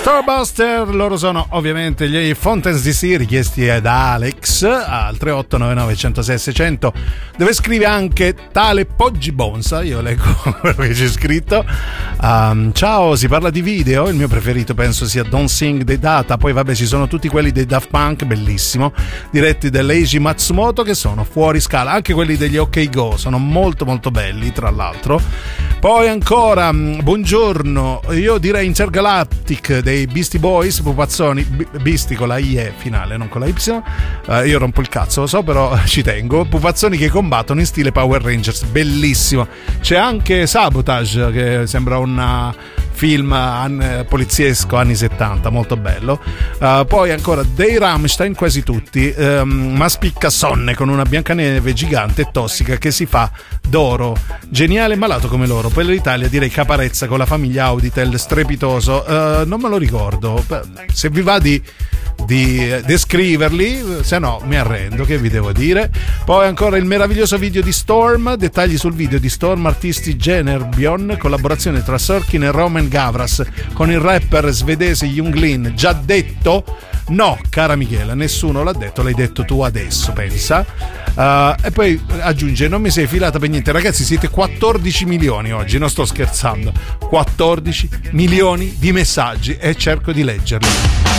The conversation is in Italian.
Starbuster, loro sono ovviamente gli Fountains DC, richiesti ad Alex al 3899 106 600, dove scrive anche tale Poggi Bonsa. Io leggo quello che c'è scritto. Ciao, si parla di video, il mio preferito penso sia Don't Sing dei Data, poi vabbè ci sono tutti quelli dei Daft Punk, bellissimo, diretti dall'Eiji Matsumoto, che sono fuori scala, anche quelli degli OK Go sono molto molto belli tra l'altro. Poi ancora buongiorno, io direi Intergalactic dei Beastie Boys, pupazzoni, Beastie con la IE finale, non con la Y, io rompo il cazzo, lo so, però ci tengo. Pupazzoni che combattono in stile Power Rangers, bellissimo. C'è anche Sabotage, che sembra un film poliziesco anni 70, molto bello. Poi ancora dei Rammstein, quasi tutti, ma spicca Sonne con una Biancaneve gigante e tossica che si fa d'oro, geniale e malato come loro. Per l'Italia direi Caparezza con la famiglia Auditel, strepitoso, non me lo ricordo, se vi va di descriverli, se no mi arrendo, che vi devo dire. Poi ancora il meraviglioso video di Storm, dettagli sul video di Storm, artisti Generbjorn, collaborazione tra Sorkin e Roman Gavras con il rapper svedese Junglin. Già detto? No, cara Michela, nessuno l'ha detto, l'hai detto tu adesso, pensa. E poi aggiunge: non mi sei filata per niente. Ragazzi, siete 14 milioni oggi, non sto scherzando, 14 milioni di messaggi e cerco di leggerli.